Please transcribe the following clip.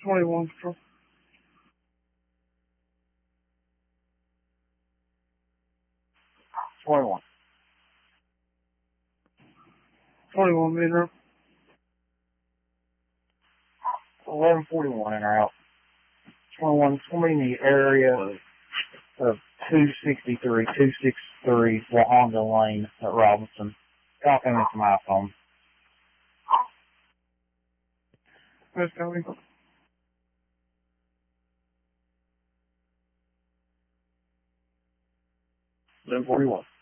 21 Patrol. 21. 21 Monroe. 1141 in or out. 21, it's going to be in the area of 263 Wahonga Lane at Robinson. Talking into my phone. West County. 1141.